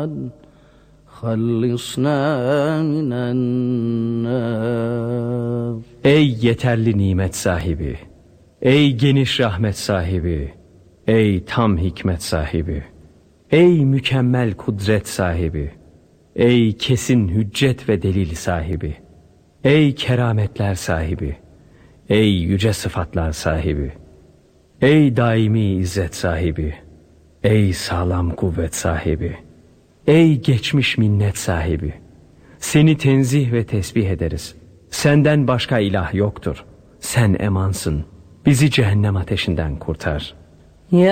خلصنا من النار. Ey yeterli nimet sahibi, ey geniş rahmet sahibi, ey tam hikmet sahibi, ey mükemmel kudret sahibi, ey kesin hüccet ve delil sahibi, ey kerametler sahibi, ey yüce sıfatlar sahibi, ey daimi izzet sahibi, ey sağlam kuvvet sahibi, ey geçmiş minnet sahibi, seni tenzih ve tesbih ederiz. Senden başka ilah yoktur. Sen emansın. Bizi cehennem ateşinden kurtar.